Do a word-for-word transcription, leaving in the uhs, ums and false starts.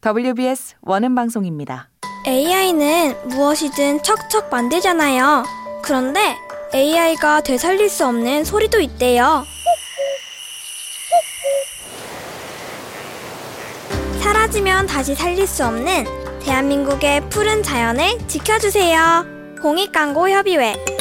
더블유비에스 원음 방송입니다. 에이아이는 무엇이든 척척 만들잖아요. 그런데 에이아이가 되살릴 수 없는 소리도 있대요. 사라지면 다시 살릴 수 없는 대한민국의 푸른 자연을 지켜주세요. 공익광고협의회